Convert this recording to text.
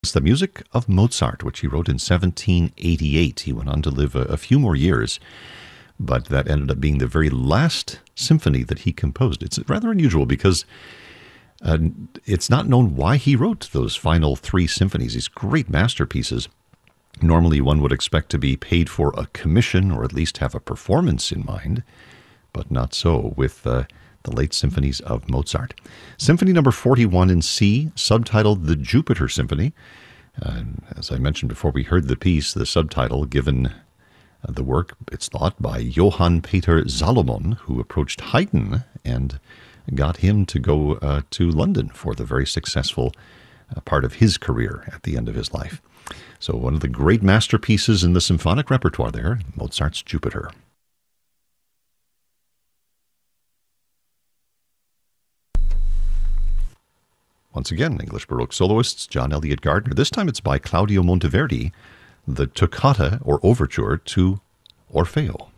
It's the music of Mozart, which he wrote in 1788. He went on to live a few more years, but that ended up being the very last symphony that he composed. It's rather unusual because it's not known why he wrote those final three symphonies, these great masterpieces. Normally one would expect to be paid for a commission or at least have a performance in mind, but not so with the late symphonies of Mozart. Symphony number 41 in C, subtitled The Jupiter Symphony. As I mentioned before we heard the piece, the subtitle given the work, it's thought, by Johann Peter Salomon, who approached Haydn and got him to go to London for the very successful part of his career at the end of his life. So one of the great masterpieces in the symphonic repertoire there, Mozart's Jupiter. Once again, English Baroque soloists, John Eliot Gardiner. This time it's by Claudio Monteverdi, the Toccata or Overture to Orfeo.